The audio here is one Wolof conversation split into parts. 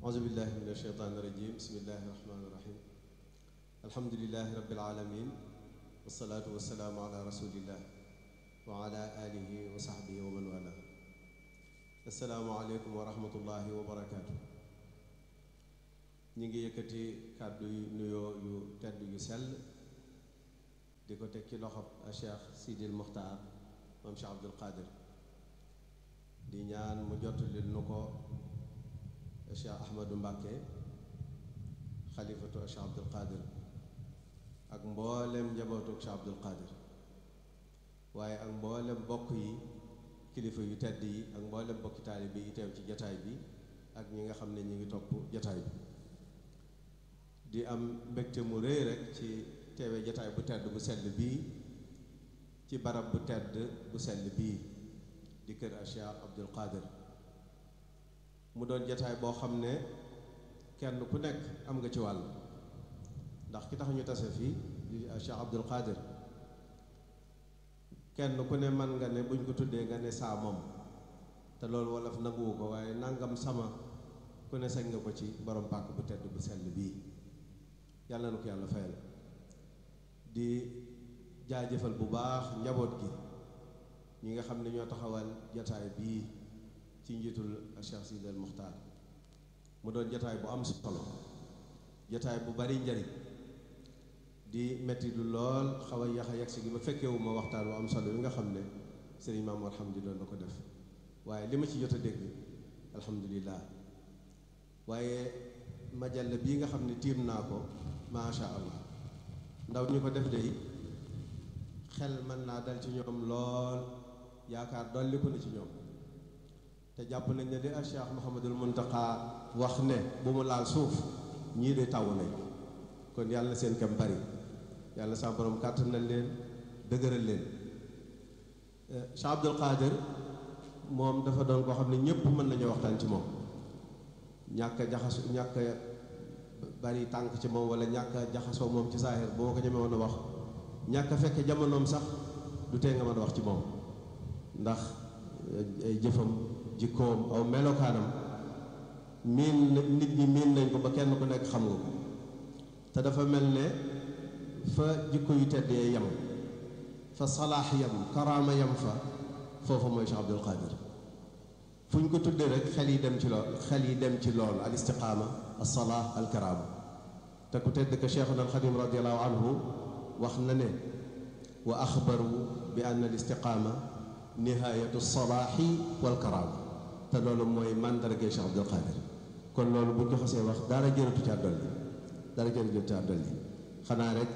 auzu billahi min asheytaani rajim bismillahi rahmaani rahim alhamdulilahi rabbil alamin wasalaatu wasalaamu ala rasulillah wa ala alihi wa sahbihi wa man wala assalaamu aleykum wa rahmatullahi wa barakaatu. ñi ngi yëkkati kàddu yu nuyoo yu tedd yu sell di ko teg ci loxob Cheikh Sidil Muxtaar moom Cheikh Abdul Qadir di ñaan mu jottali nu ko Cheikh Ahmadou Mbàkke xalifatu Cheikh Abdul Qadir ak mboolem njabootu Cheikh Abdul Qadir waaye ak mboolem bokk yi kilifa yu tedd yi ak mboolem bokki taalibe yi teew ci jataay bi ak ñi nga xam ne ñi ngi topp jataay bi di am mbégte mu rëy rek ci teewe jataay bu tedd bu sell bii ci barab bu tedd bu sell bii di kër Cheikh Abdul Qadir mu doon jataay boo xam ne kenn ku nekk am nga ci wàll ndax ki tax ñu tase fii di Cheikh Abdul Qadir kenn ku ne man nga ne buñ ko tuddee nga ne saa moom te loolu wolof nanguwu ko waaye nangam sama ku ne sañ nga ko ci borom pàkk bu tedd bu sell bii yàlla na ko yàlla fayal di jaajëfal bu baax njaboot gi ñi nga xam ne ñoo taxawal jataay bii ci njiitul Cheikh Sidil Muxtaar mu doon jataay bu am solo jataay bu bari njariñ di metti lu lool xaw a yax a yegsi gi ba fekkewuma waxtaan wu am solo yi nga xam ne sëriñ Maam alhamdulilah na ko def waaye li ma ci jot a dégg alhamdulilah waaye majalla bii nga xam ne tiim naa ko macha allah ndaw ñu ko def de xel mën naa dal ci ñoom lool yaakaar dolli ko na ci ñoom te jàpp nañ ne li a Cheikh Mouhamadul Muntaqa wax ne bu mu laal suuf ñii de taw nañ kon yàlla na seen kam bari yàlla sa borom kàttanal leen dëgëral leen Cheikh Abdul Qadir moom dafa doon koo xam ne ñëpp mën nañoo waxtaan ci moom ñàkk a jaxasu ñàkk a bari tànk ci moom wala ñàkk a jaxasoo moom ci saahir boo ko ñemee woon a wax ñàkk a fekke jamonoom sax du tee nga mën a wax ci moom ndax ay jëfam jikkoom aw melokaanam miin nit ñi miin nañ ko ba kenn ku nekk xam nga ko te dafa mel ne fa jikko yu teddee yam fa salaax yam karaama yam fa foofa mooy Cheikh Abdul Qadir fu ñu ko tuddee rek xel yi dem ci lool al istiqaama al salaah al karaama te ku tedd ka Cheikhuna al Xadim radiallahu anhu wax na ne wa axbaru bi ann al istiqaama nihaayatu salaaxi wal karaama te loolu mooy màndargay Cheikh Abdul Qadir kon loolu bu ñu ko xasee wax dara jërëtu caa dolli dara jërëtu caa dolli xanaa rek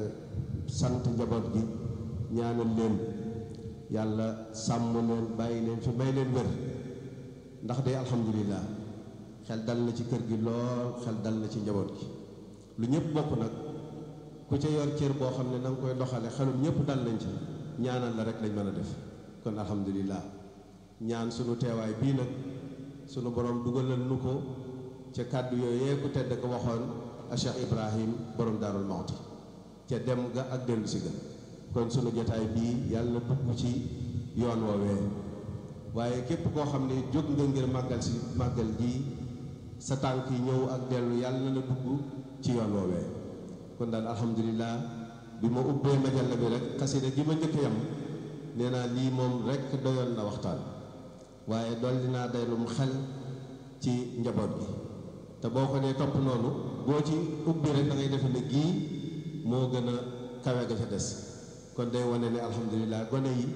sant njaboot gi ñaanal leen yàlla sàmm leen bàyyi leen fi may leen wér ndax de alhamdulilah xel dal na ci kër gi lool xel dal na ci njaboot gi lu ñëpp bokk nag ku ca yor cër boo xam ne na nga koy doxale xelum ñëpp dal nañ ci ñaanal la rek lañ mën a def kon alhamdulilah ñaan sunu teewaay bii nag sunu borom dugalal nu ko ca kàddu yooyee ku tedd ko waxoon a Cheikh Ibrahim borom Daarul Muxti ca dem ga ak dellu si ga kon sunu jotaay bii yàlla dugg ci yoon woowee waaye képp koo xam ne jóg nga ngir màggal gi sa tànk yi ñëw ak dellu yàlla na dugg ci yoon woowee kon daal alhamdulilah bi ma ubbee majalla bi rek xasida gi ma njëkk yam nee naa lii moom rek doyoon na waxtaan waaye dolli naa daylum xel ci njaboot gi te boo ko nee topp noonu boo ci ubbi rek da ngay defe ne gii moo gën a kawe ga ca des kon day wane ne alhamdulilah gone yi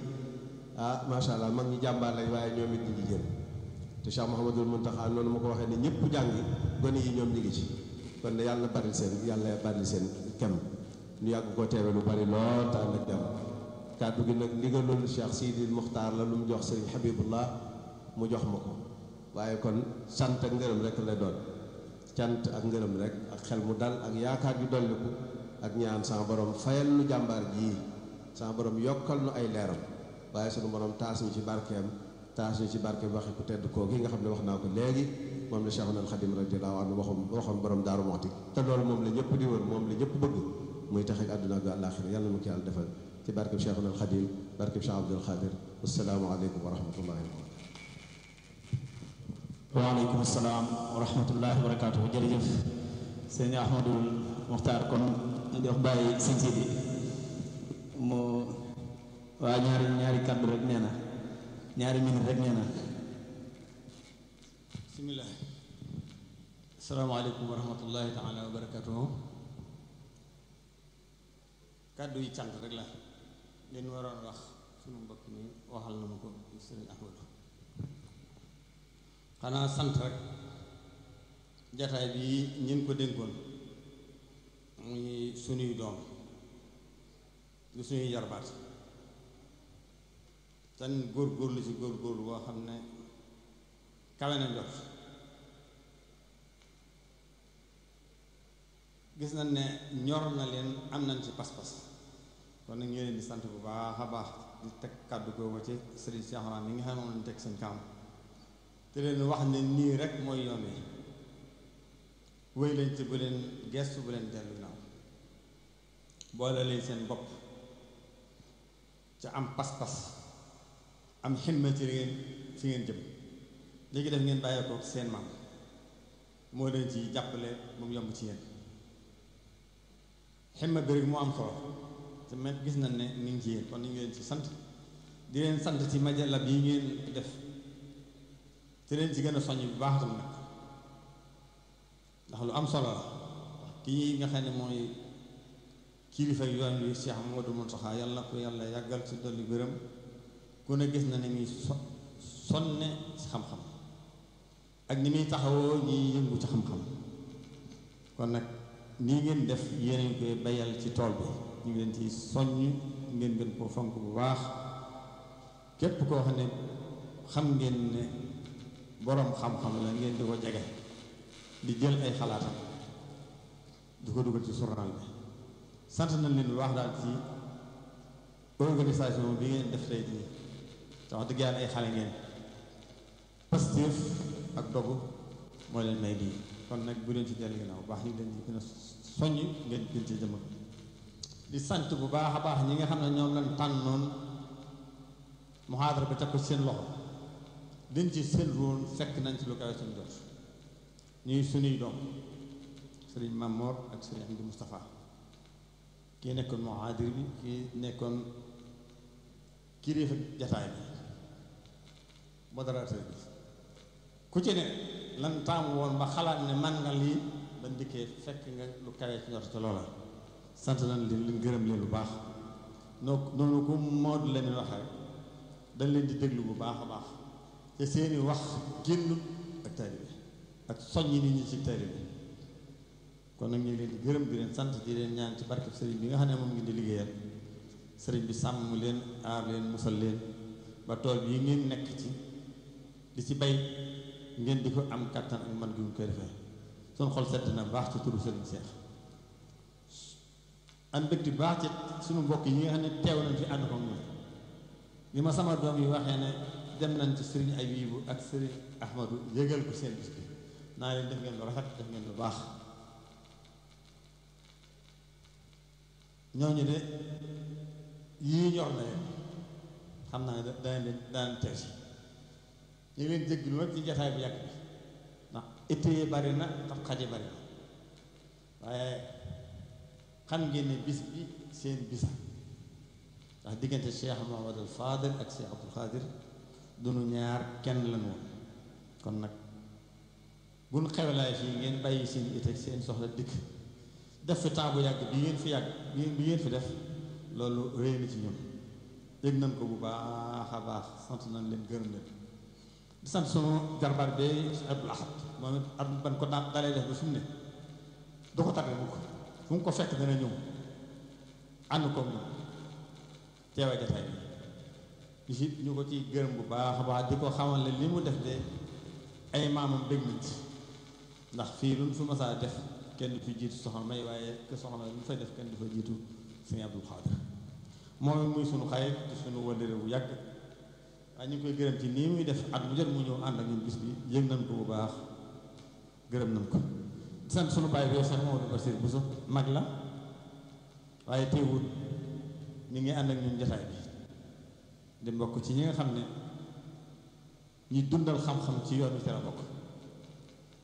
macha allah mag ñi jàmbaar lañ waaye ñoom it ñu ngi jël te Cheikh Mouhamadul Muntaxa noonu ma ko waxee ne ñëpp jàngi gone yi ñoom ñu ngi ci kon ne yàlla bari seen kem ñu yàgg ko teewe lu bari lool te ànd ak jàmm kàddu gi nag ndigalul Cheikh Sidil Muxtaar la lu mu jox Sëriñ Habibullah mu jox ma ko waaye kon sant ak ngërëm rek la doon cant ak ngërëm rek ak xel mu dal ak yaakaar yu dolliku ak ñaan sama borom fayal nu jàmbaar jii sama borom yokkal nu ay leeram waaye sunu borom taas ñu ci barkeem taas ñu ci barkeem waxi ku tedd koo gi nga xam ne wax naa ko léegi moom la Cheikhul Xadim radiyallahu anhu waxoon borom Daaru Muxti te loolu moom la ñëpp di wër moom la ñëpp bëgg muy tax ak àdduna ak àllaaxira yàlla na mu ko yàlla defal ci barkeb Cheikhul Xadim barkeb Cheikh Abdul Qadir wassalaamu aleykum wa rahmatullahi wa barakatuh waaleykum salaam wa rahmatullahi wa barakaatu. jërëjëf sëñ Ahmadul Muxtaar. kon jox bàyyi sëñ Sidi moo waa ñaari kàddu rek nee na ñaari minute rek nee na. bismillah. asalaamaaleykum wa rahmatullahi taala wa barakaatuhu. kàddu yi cant rek la leen waroon wax sunu mbokk mi waxal na ma ko sëriñ Ahmadu. xanaa sant rek jataay bi ñeen ko dénkoon muy sunuy doom lu suñuy jarbaat tan góorgóorlu ci góorgóorlu boo xam ne kawe na njot gis nañ ne ñor na leen am nañ ci pas-pas kon nag ñu leen di sant bu baax a baax di teg kàddu googu ci sëriñ Cheikh Rahane mi nga xam ne moom lañ teg seen kanam te leen wax ne nii rek mooy yoon wi wéy lañ ci bu leen gestu bu leen dellu naaw boole leen seen bopp ca am pas-pas am ximma ci ngeen fi ngeen jëm léegi def ngeen bàyyee ko seen maam moo leen ci jàppale ba mu yomb ci yéen ximma bi rek moo am solo te même gis nañ ne mi ngi ci yéen kon ni ngi leen ci sant di leen sant ci majalla bi ngeen def te leen ci gën a soññ bu baax tam nag ndax lu am solo la kii nga xam ne mooy kilifa yoon wi Cheikh Mamadou Mountakha yàlla na ko yàlla yàggal ci dolli gërëm ku ne gis na ni muy sonne ci xam-xam ak ni muy taxawoo ñiy yëngu ci xam-xam kon nag nii ngeen def yéen a koy bayal ci tool bi ñu ngi leen ci soññ ngeen gën koo fonk bu baax képp koo xam ne xam ngeen ne boroom xam-xam la ngeen di ko jege di jël ay xalaatam di ko dugal ci journal bi sant nañ leen bu baax daal ci organisation bi ngeen def tey jii te wax dëgg yàlla ay xale ngeen positif ak dogu moo leen may lii kon nag bu leen ci dellu ginnaaw bu baax ñu leen ci gën a soññ ngeen gën ci jëmm di sant bu baax a baax ñi nga xam ne ñoom lañ tànnoon muhaadara ba teg ko ci seen loxo liñ ci seen roon fekk nañ ci lu kawe suñu jot ñuy suñuy doom sëriñ Mamor ak sëriñ Amdi Moustapha kii nekkoon muhaadir bi kii nekkoon kilifa jataay bi modérateur bi ku ci ne lan taamu woon ba xalaat ne man nga lii ba ndikkee fekk nga lu kawe ci njort ca loola sant nañ leen gërëm leen bu baax noonu ku Maodo leen waxee rek dañ leen di déglu bu baax a baax te seeni wax génnut ak taalibe ak soññi nit ñi ci taalibe kon nag ñu ngi leen di gërëm di leen sant di leen ñaan ci barkeb sëriñ bi nga xam ne moom ngi di liggéeyal sëriñ bi sàmm leen aar leen musal leen ba tool bii ngeen nekk ci di ci bay ngeen di ko am kàttan ak man gi ñu koy defee suñ xol sedd na baax ci turu sëriñ Seex an bëgg di baax ci suñu mbokk yi nga xam ne teew nañ fi ànd ko ñun li ma sama doom yi waxee ne dem nañ ci sëriñ Abibu ak sëriñ Ahmadu yëgal ko seen bis bi naa leen def ngeen lu rafet def ngeen lu baax ñooñu de yii ñor na leen xam naa ne dana leen daan teew si ñu ngi leen jéggalu nag ci jataay bu yàgg bi ndax itte yi bari na tax xaj yi bari na waaye xam ngeen ne bis bi seen bisa ndax diggante Cheikh Mouhamadul Fadil ak Cheikh Abdoul Khadir dunu ñaar kenn lañu woon kon nag buñ xewlaay fii ngeen bàyyi seen itte seen soxla dikk def fi temps bu yàgg bi ngeen fi yàgg bi ngeen fi def loolu réy na ci ñun yëg nañ ko bu baax a baax sant nañ leen gërëm leen di sant sunu jarbaat bee Abdul Ahad moom it at ban ko daan dalee def ba fi mu ne du ko tàggee mukk fu mu ko fekk dana ñëw ànd koog ñoom teewa jataay bi si ñu ko ci gërëm bu baax a baax di ko xamal ne li mu def de ay maamam dégg nañ ci ndax fii lu fi masaa def kenn du fi jiitu soxna May waaye ke soxna May lu fay def kenn du fa jiitu sëñ Abdul Xaadir moom muy sunu xarit di sunu wëllëre bu yàgg waaye ñu ngi koy gërëm ci nii muy def at mu jot mu ñëw ànd ak ñun bis bi yëg nañ ko bu baax gërëm nañ ko di sant sunu baay bi yow sax Mamadou Bassir Bousso mag la waaye teewul mi ngi ànd ak ñun jotaay bi di mbokk ci ñi nga xam ne ñi dundal xam-xam ci yoon wi ci la bokk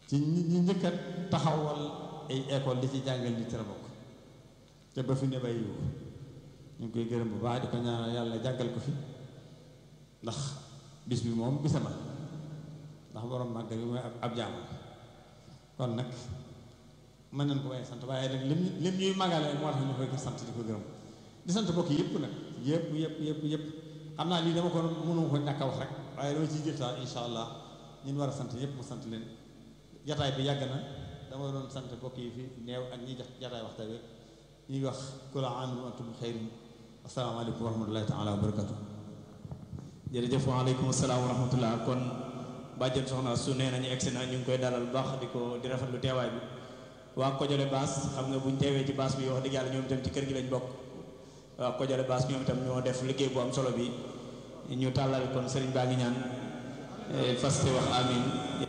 ci ñi njëkk a taxawal ay école di ci jàngal nit la bokk te ba fi ne bàyyi wu ñu ngi koy gërëm bu baax di ko ñaanal yàlla jàggal ko fi ndax bis bi moom bisama ndax borom màggal bi mooy ab jaamu kon nag mën nañ ko waaye sant waaye nag lim ñuy màggale moo tax ñu koy sant di ko gërëm di sant bokk yëpp nag yëpp xam naa lii dama ko mënu ko ñàkk a wax rek waaye dama ciy jëftaal insha allah ñun war a sant ñëpp mu sant leen jataay bi yàgg na dama doon sant bokk yi fi neew ak ñi jataay waxtaan bi ñuy wax kula amin wa antum xayrin asalaamaaleykum wa rahmatullahi taala wa barakatu jërëjëf waaleykum salaam wa rahmatullah kon bàjjen soxna su nee nañu egsi na ñu ngi koy dalal baax di ko di rafetlu teewaay bi waa Kojole Baas xam nga buñ teewee ci baas bi wax dëgg yàlla ñoom itam ci kër gi lañ bokk waa Kojole Baas ñoom itam ñoo def liggéey bu am solo bi ñu tàllal kon sëriñ baa ngi ñaan faste wax amin